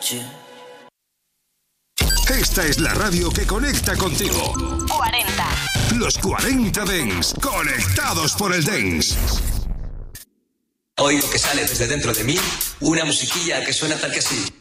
noche. Esta es la radio que conecta contigo. 40. Los 40 Dance, conectados por el Dance. Oigo que sale desde dentro de mí una musiquilla que suena tal que así.